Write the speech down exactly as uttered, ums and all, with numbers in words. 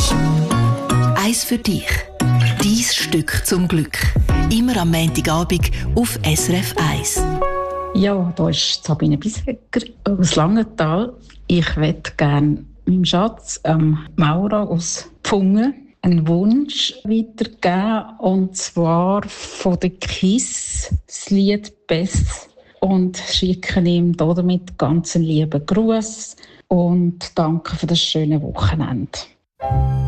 Eins für dich. Dein Stück zum Glück. Immer am Montagabend auf S R F eins. Ja, da ist Sabine Bissecker aus Langenthal. Ich möchte gerne meinem Schatz, ähm, Maura aus Pfungen, einen Wunsch weitergeben. Und zwar von der KISS, das Lied «Best». Und schicke ihm damit ganz einen lieben Gruß und danke für das schöne Wochenende.